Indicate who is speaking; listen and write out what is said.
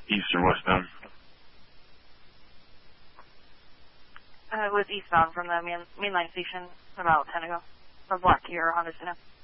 Speaker 1: East or westbound?
Speaker 2: It was eastbound from the mainline station about 10 ago. From Black Key or Honda Civic.